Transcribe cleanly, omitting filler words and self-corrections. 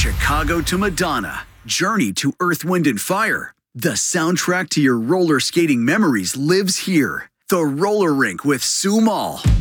Chicago to Madonna, Journey to Earth, Wind, and Fire. The soundtrack to your roller skating memories lives here. The Roller Rink with Sue Moll.